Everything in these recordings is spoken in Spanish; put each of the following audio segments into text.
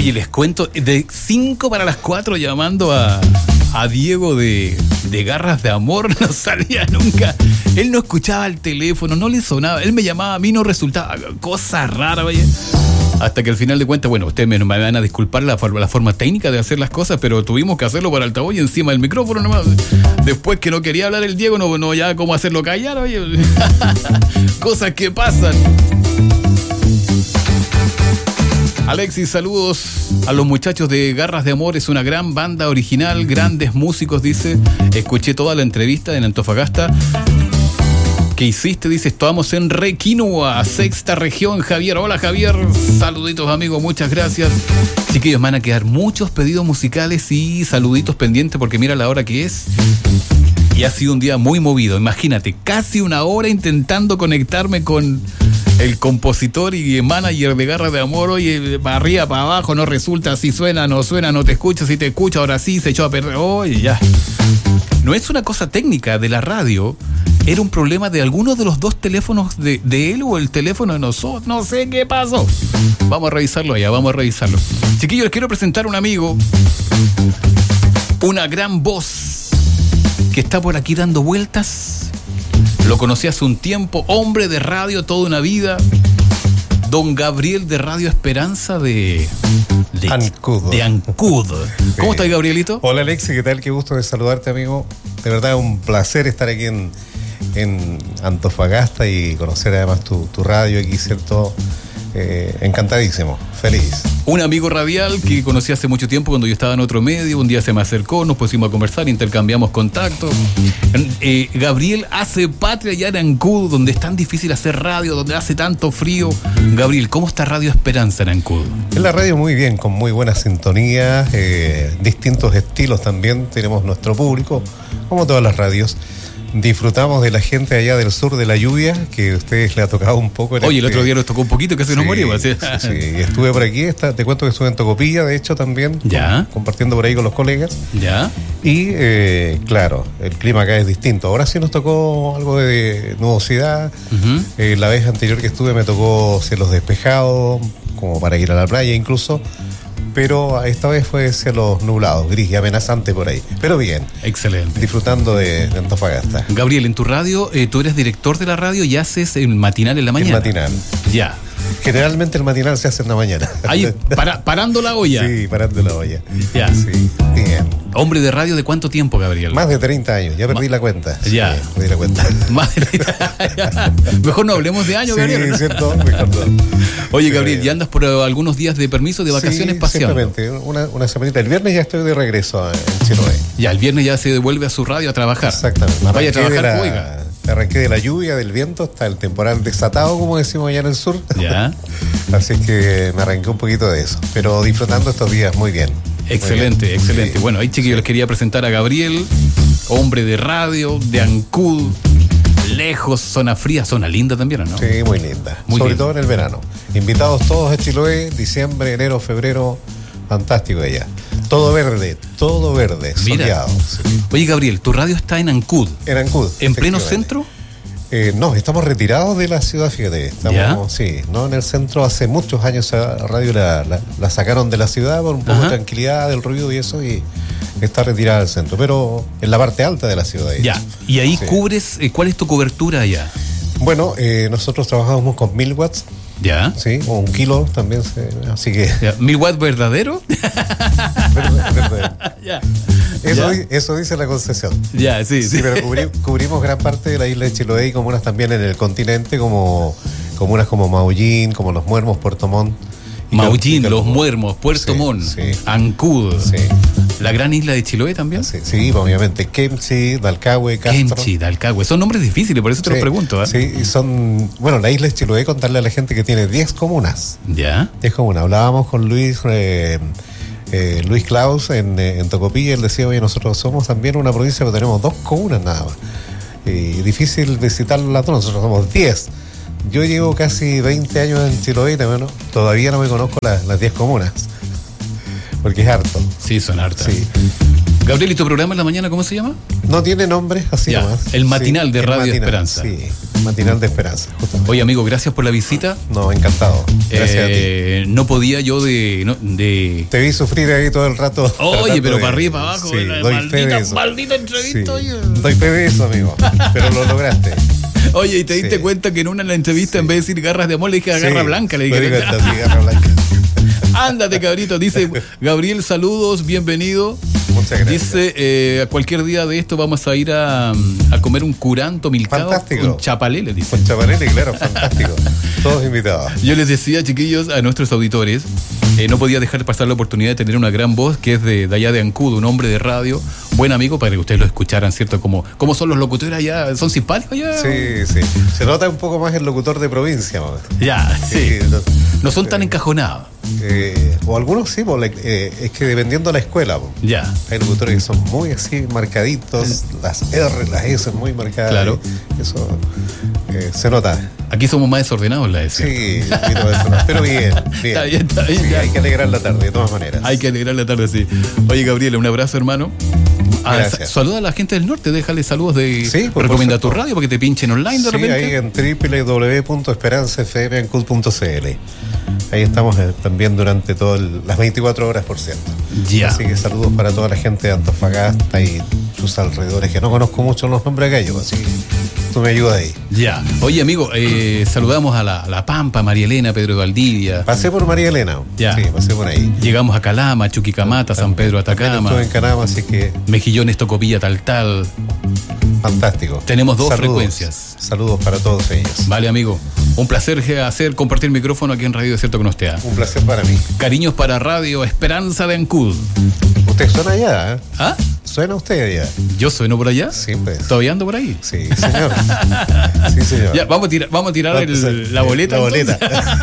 Oye, les cuento, de 5 para las 4 llamando a Diego de Garras de Amor, no salía nunca. Él no escuchaba el teléfono, no le sonaba. Él me llamaba, a mí no resultaba, cosa rara, vaya. Hasta que al final de cuentas, bueno, ustedes me van a disculpar la forma técnica de hacer las cosas, pero tuvimos que hacerlo por altavoz y encima del micrófono nomás. Después que no quería hablar el Diego, no ya cómo hacerlo callar, oye. Cosas que pasan. Alexis, saludos a los muchachos de Garras de Amor, es una gran banda original, grandes músicos, dice. Escuché toda la entrevista en Antofagasta. ¿Qué hiciste? Dice, estamos en Requinoa, sexta región. Javier, hola Javier, saluditos amigos, muchas gracias. Chiquillos, van a quedar muchos pedidos musicales y saluditos pendientes porque mira la hora que es. Y ha sido un día muy movido, imagínate, casi una hora intentando conectarme con el compositor y manager de Garras de Amor. Oye, para arriba, para abajo, no resulta, si suena, no te escucho, si te escucho, ahora sí, se echó a perder. Oye, ya. No es una cosa técnica de la radio, era un problema de alguno de los dos teléfonos de él o el teléfono de nosotros, no sé qué pasó. Vamos a revisarlo allá, vamos a revisarlo. Chiquillos, les quiero presentar a un amigo, una gran voz que está por aquí dando vueltas. Lo conocí hace un tiempo, hombre de radio toda una vida. Don Gabriel de Radio Esperanza de Ancud. De Ancud. ¿Cómo estás, Gabrielito? Hola, Alexi, ¿qué tal? Qué gusto de saludarte, amigo. De verdad, un placer estar aquí en Antofagasta y conocer además tu radio aquí, ¿cierto? Encantadísimo, feliz. Un amigo radial que conocí hace mucho tiempo cuando yo estaba en otro medio, un día se me acercó, nos pusimos a conversar, intercambiamos contactos. Gabriel hace patria allá en Ancud, donde es tan difícil hacer radio, donde hace tanto frío. Gabriel, ¿cómo está Radio Esperanza en Ancud? En la radio muy bien, con muy buena sintonía, distintos estilos también, tenemos nuestro público, como todas las radios. Disfrutamos de la gente allá del sur de la lluvia, que a ustedes le ha tocado un poco. Oye, el otro día nos tocó un poquito, casi nos morimos. ¿Sí? Sí, estuve por aquí, te cuento que estuve en Tocopilla, de hecho, también, compartiendo por ahí con los colegas. Ya. Y, claro, el clima acá es distinto. Ahora sí nos tocó algo de nubosidad. Uh-huh. La vez anterior que estuve me tocó cielos despejados, como para ir a la playa incluso. Pero esta vez fue cielos nublados, gris y amenazante por ahí. Pero bien. Excelente. Disfrutando de Antofagasta. Gabriel, en tu radio, tú eres director de la radio y haces el matinal en la mañana. El matinal. Ya. Generalmente el matinal se hace en la mañana. Ahí, parando la olla. Sí, parando la olla. Ya. Sí, bien. Hombre de radio, ¿de cuánto tiempo, Gabriel? Más de 30 años, ya perdí la cuenta. Ya. Sí, perdí la cuenta. Más de 30 años. Mejor no hablemos de años, Gabriel. Sí, ¿cierto? Mejor no. Oye, Gabriel, ¿ya andas por algunos días de permiso de vacaciones paseando? Simplemente, una semanita. El viernes ya estoy de regreso en Chiloé. Ya, el viernes ya se devuelve a su radio a trabajar. Exactamente. Vaya a trabajar, oiga. Arranqué de la lluvia, del viento, hasta el temporal desatado, como decimos allá en el sur. Ya. Así que me arranqué un poquito de eso. Pero disfrutando estos días muy bien. Excelente, muy bien. Excelente. Sí. Bueno, ahí chiquillos, les quería presentar a Gabriel, hombre de radio, de Ancud, lejos, zona fría, zona linda también, ¿o no? Sí, muy linda. Sobre todo en el verano. Invitados todos a Chiloé, diciembre, enero, febrero, fantástico allá. Todo verde, soleado. Sí. Oye, Gabriel, tu radio está en Ancud. En Ancud. ¿En pleno centro? No, estamos retirados de la ciudad, fíjate. Estamos, sí, no en el centro. Hace muchos años la radio la sacaron de la ciudad por un poco de tranquilidad, del ruido y eso, y está retirada del centro, pero en la parte alta de la ciudad. Ya, y ahí cubres, ¿cuál es tu cobertura allá? Bueno, nosotros trabajamos con 1000 watts. Ya. Sí, o 1 kilo también, así que... Ya. ¿1000 watts verdadero? Verdadero. Ya. Eso dice la concesión. Ya, sí. Pero cubrimos gran parte de la isla de Chiloé y comunas también en el continente, como comunas como Maullín, como Los Muermos, Puerto Montt. Maullín, Los Muermos, Puerto Montt, Ancud. Sí. ¿La gran isla de Chiloé también? Sí, obviamente. Kemchi, Dalcahue, Castro. Kemchi, Dalcahue. Son nombres difíciles, por eso te lo pregunto. Sí, y son... Bueno, la isla de Chiloé, contarle a la gente que tiene 10 comunas. ¿Ya? 10 comunas. Hablábamos con Luis Klaus en Tocopilla. Él decía, oye, nosotros somos también una provincia, pero tenemos 2 comunas nada más. Y difícil visitarlas todas. Nosotros somos 10. Yo llevo casi 20 años en Chiloé, ¿no? Todavía no me conozco las 10 comunas. Porque es harto. Sí, son hartas. Sí. Gabriel, ¿y tu programa en la mañana cómo se llama? No tiene nombre, así ya, nomás. El matinal de Radio Esperanza. Sí. matinal de Esperanza, justamente. Oye, amigo, gracias por la visita. No, encantado. Gracias a ti. No podía yo de... Te vi sufrir ahí todo el rato. Oye, pero para arriba, para abajo. Sí, doy fe de eso. Maldita entrevista, Sí, oye. doy fe de eso, amigo. Pero lo lograste. Oye, ¿y te diste cuenta que en una de las entrevistas, en vez de decir garras de amor, le dije garra blanca? Le dije, garra blanca. Ándate, cabrito. Dice Gabriel, saludos, bienvenido. Muchas gracias. Dice, a cualquier día de esto vamos a ir a comer un curanto milcado con chapalele, dice. Con chapalele, claro, fantástico. Todos invitados. Yo les decía, chiquillos, a nuestros auditores, no podía dejar de pasar la oportunidad de tener una gran voz que es de allá de Ancud, un hombre de radio, buen amigo, para que ustedes lo escucharan, ¿cierto? Como son los locutores allá, ¿son simpáticos allá? Sí, sí. Se nota un poco más el locutor de provincia, ¿no? Ya, sí. No son tan encajonados. O algunos sí, es que dependiendo de la escuela. Ya. Hay locutores que son muy así, marcaditos, las R, las S muy marcadas. Claro. Eso se nota. Aquí somos más desordenados, la S. Sí, pero bien. Está bien, sí, hay que alegrar la tarde, de todas maneras. Hay que alegrar la tarde, sí. Oye, Gabriela, un abrazo, hermano. Gracias. Saluda a la gente del norte, déjale saludos de... Sí, recomienda tu radio para que te pinchen online de repente. Sí, ahí en www.esperanzafmancud.cl. Ahí estamos también durante todas las 24 horas, por cierto. Ya. Así que saludos para toda la gente de Antofagasta y sus alrededores, que no conozco mucho los nombres de aquellos, así que tú me ayudas ahí. Ya. Oye, amigo, saludamos a la Pampa, María Elena, Pedro de Valdivia. Pasé por María Elena. Ya. Sí, pasé por ahí. Llegamos a Calama, Chuquicamata, San Pedro, Atacama. Estuve en Calama, así que... Mejillones, Tocopilla, Tal. Fantástico. Tenemos dos frecuencias. Saludos para todos ellos. Vale, amigo. Un placer compartir el micrófono aquí en Radio Desierto con usted. Un placer para mí. Cariños para Radio Esperanza de Ancud. ¿Usted suena allá? ¿Eh? ¿Ah? ¿Suena usted allá? ¿Yo sueno por allá? Sí, pues. ¿Todavía ando por ahí? Sí, señor. Sí, señor. Ya, vamos a tirar la boleta. La boleta.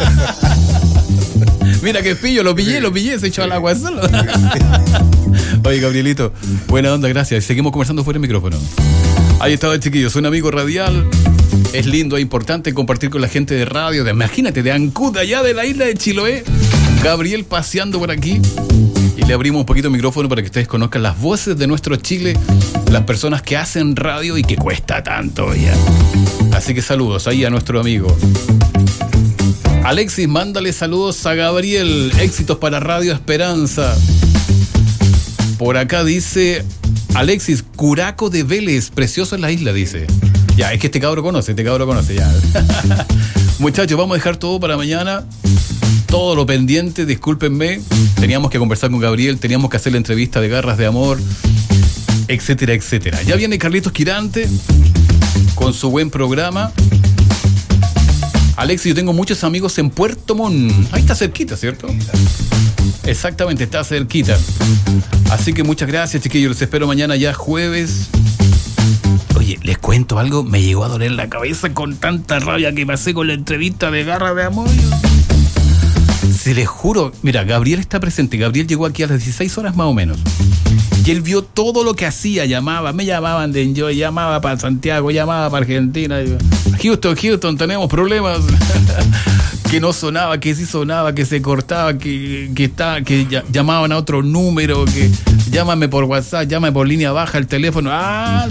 Mira que pillo, lo pillé, se echó al agua solo. Oye, Gabrielito, buena onda, gracias. Seguimos conversando fuera del micrófono. Ahí estaba el chiquillo, es un amigo radial. Es lindo, es importante compartir con la gente de radio. Imagínate, de Ancud, allá de la isla de Chiloé. Gabriel paseando por aquí. Y le abrimos un poquito el micrófono para que ustedes conozcan las voces de nuestro Chile, las personas que hacen radio y que cuesta tanto ya. Así que saludos ahí a nuestro amigo. Alexis, mándale saludos a Gabriel. Éxitos para Radio Esperanza. Por acá dice Alexis, Curaco de Vélez, precioso en la isla, dice. Ya, es que este cabro conoce ya. Muchachos, vamos a dejar todo para mañana. Todo lo pendiente, discúlpenme. Teníamos que conversar con Gabriel, teníamos que hacer la entrevista de Garras de Amor, etcétera, etcétera. Ya viene Carlitos Quirante con su buen programa. Alexis, yo tengo muchos amigos en Puerto Montt. Ahí está cerquita, ¿cierto? Exactamente, está cerquita. Así que muchas gracias, chiquillos. Los espero mañana ya jueves. Oye, les cuento algo. Me llegó a doler la cabeza con tanta rabia que pasé con la entrevista de Garra de Amor. Se les juro. Mira, Gabriel está presente. Gabriel llegó aquí a las 16 horas más o menos. Y él vio todo lo que hacía. Me llamaban de Enjoy, llamaba para Santiago, llamaba para Argentina. Houston, tenemos problemas. Que no sonaba, que sí sonaba, que se cortaba, que llamaban a otro número, que llámame por WhatsApp, llámame por línea baja el teléfono. ¡Ah!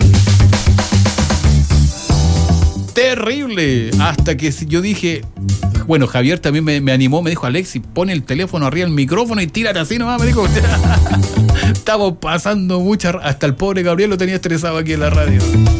Terrible. Hasta que yo dije, bueno, Javier también me animó, me dijo, Alexis, pone el teléfono arriba del micrófono y tírate así nomás, me dijo. Estamos pasando mucha... Hasta el pobre Gabriel lo tenía estresado aquí en la radio.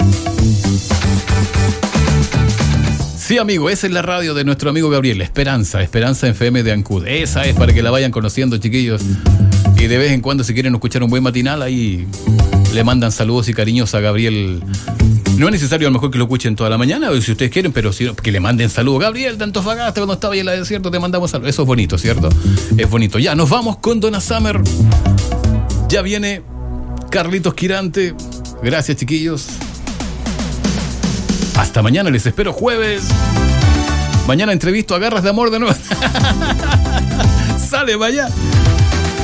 Sí, amigo, esa es la radio de nuestro amigo Gabriel, Esperanza FM de Ancud. Esa es para que la vayan conociendo, chiquillos. Y de vez en cuando, si quieren escuchar un buen matinal, ahí le mandan saludos y cariños a Gabriel. No es necesario a lo mejor que lo escuchen toda la mañana, o si ustedes quieren, pero que le manden saludos. Gabriel, de Antofagasta, cuando estaba ahí en la desierto, te mandamos saludos. Eso es bonito, ¿cierto? Es bonito. Ya, nos vamos con Donna Summer. Ya viene Carlitos Quirante. Gracias, chiquillos. Hasta mañana, les espero jueves. Mañana entrevisto a Garras de Amor de nuevo. Sale, vaya.